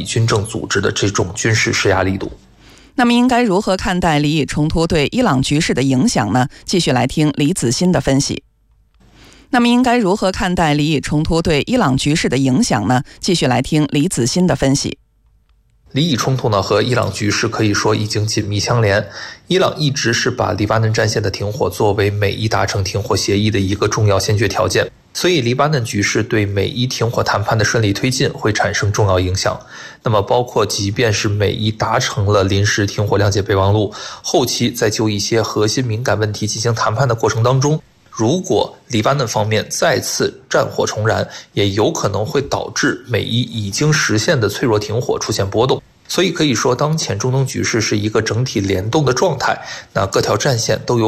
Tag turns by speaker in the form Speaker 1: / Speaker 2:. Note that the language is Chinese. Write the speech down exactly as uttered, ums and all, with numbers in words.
Speaker 1: 军政组织的这种军事施压力度。
Speaker 2: 那么应该如何看待黎以冲突对伊朗局势的影响呢？继续来听李子欣的分析。那么应该如何看待黎以冲突对伊朗局势的影响呢？继续来听李子欣的分析。
Speaker 1: 黎以冲突呢和伊朗局势可以说已经紧密相连。伊朗一直是把黎巴嫩战线的停火作为美伊达成停火协议的一个重要先决条件，所以黎巴嫩局势对美伊停火谈判的顺利推进会产生重要影响。那么包括即便是美伊达成了临时停火谅解备忘录，后期在就一些核心敏感问题进行谈判的过程当中，如果黎巴嫩方面再次战火重燃，也有可能会导致美伊已经实现的脆弱停火出现波动。所以可以说，当前中东局势是一个整体联动的状态，那各条战线都有